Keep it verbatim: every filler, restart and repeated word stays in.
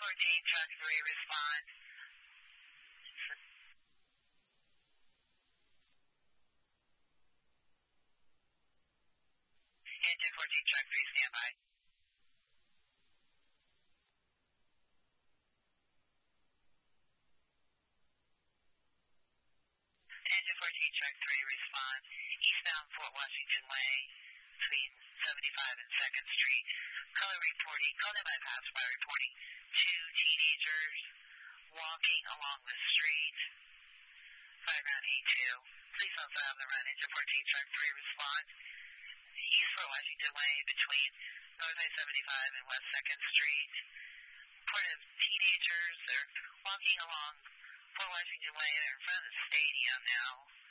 fourteen, truck three, respond. Engine fourteen, truck three, standby. Engine fourteen, truck three, respond. Eastbound Fort Washington Way, between seventy-five and second Street. Color reporting, color bypass by reporting two teenagers walking along the street. Fireground eight two. Please don't stop on the run. Engine fourteen, truck three, respond. East Fort Washington Way, between North I seventy-five and West second Street. Report of teenagers. They're walking along Fort Washington Way. They're in front of the stadium now.